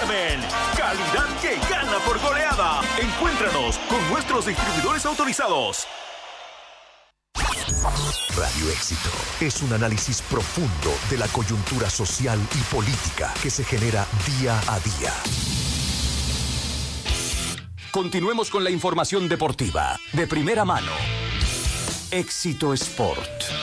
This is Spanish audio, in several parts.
Caramel, calidad que gana por goleada. Encuéntranos con nuestros distribuidores autorizados. Radio Éxito es un análisis profundo de la coyuntura social y política que se genera día a día. Continuemos con la información deportiva de primera mano. Éxito Sport.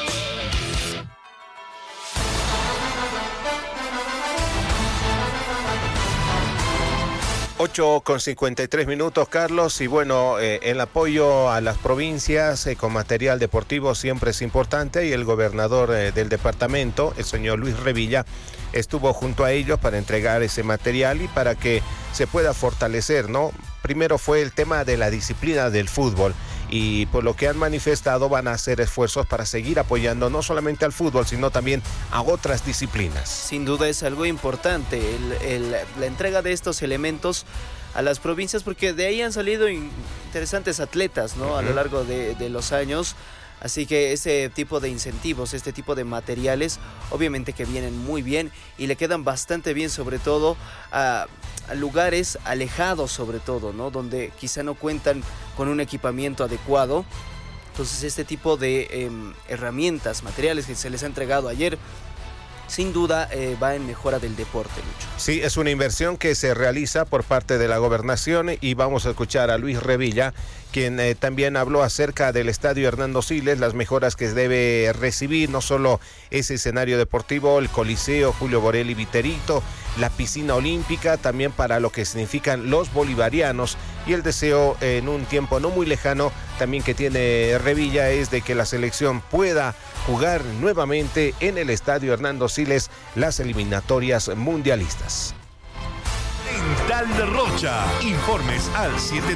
8:53, Carlos, y bueno, el apoyo a las provincias con material deportivo siempre es importante, y el gobernador del departamento, el señor Luis Revilla, estuvo junto a ellos para entregar ese material y para que se pueda fortalecer, ¿no? Primero fue el tema de la disciplina del fútbol, y por lo que han manifestado van a hacer esfuerzos para seguir apoyando no solamente al fútbol, sino también a otras disciplinas. Sin duda es algo importante la entrega de estos elementos a las provincias, porque de ahí han salido interesantes atletas, ¿no? A lo largo de los años. Así que ese tipo de incentivos, este tipo de materiales, obviamente que vienen muy bien y le quedan bastante bien, sobre todo a lugares alejados, sobre todo, ¿no? Donde quizá no cuentan con un equipamiento adecuado. Entonces este tipo de herramientas, materiales que se les ha entregado ayer, sin duda va en mejora del deporte, Lucho. Sí, es una inversión que se realiza por parte de la gobernación, y vamos a escuchar a Luis Revilla, quien también habló acerca del estadio Hernando Siles, las mejoras que debe recibir, no solo ese escenario deportivo, el Coliseo Julio Borelli Viterito, la piscina olímpica, también para lo que significan los bolivarianos, y el deseo en un tiempo no muy lejano también que tiene Revilla es de que la selección pueda jugar nuevamente en el estadio Hernando Siles las eliminatorias mundialistas. Dental Rocha. Informes al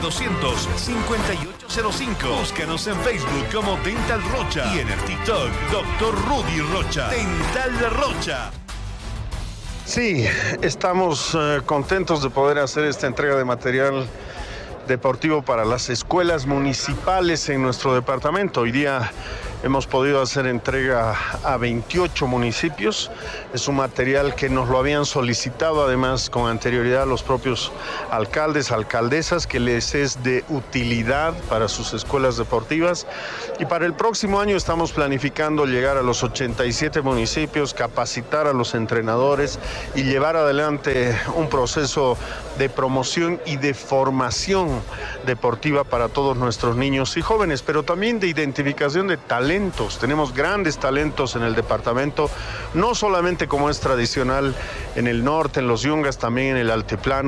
7200-5805. Búscanos en Facebook como Dental Rocha y en el TikTok Dr. Rudy Rocha. Dental Rocha. Sí, estamos contentos de poder hacer esta entrega de material deportivo para las escuelas municipales en nuestro departamento. Hoy día hemos podido hacer entrega a 28 municipios. Es un material que nos lo habían solicitado además con anterioridad los propios alcaldes, alcaldesas, que les es de utilidad para sus escuelas deportivas. Y para el próximo año estamos planificando llegar a los 87 municipios, capacitar a los entrenadores y llevar adelante un proceso de promoción y de formación deportiva para todos nuestros niños y jóvenes, pero también de identificación de talentos. Tenemos grandes talentos en el departamento, no solamente como es tradicional en el norte, en los Yungas, también en el altiplano.